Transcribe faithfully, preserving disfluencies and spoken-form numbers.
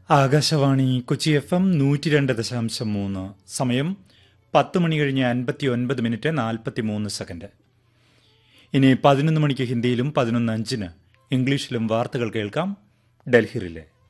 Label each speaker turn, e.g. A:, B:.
A: Akashvani Kochi F M നൂറ്റി രണ്ട് ദശാംശം മൂന്ന്. സമയം പത്ത് മണി കഴിഞ്ഞ് അൻപത്തി ഒൻപത് മിനിറ്റ് നാൽപ്പത്തി മൂന്ന് സെക്കൻഡ്. ഇനി പതിനൊന്ന് മണിക്ക് ഹിന്ദിയിലും പതിനൊന്ന് അഞ്ചിന് ഇംഗ്ലീഷിലും വാർത്തകൾ കേൾക്കാം. ഡൽഹി റിലേ.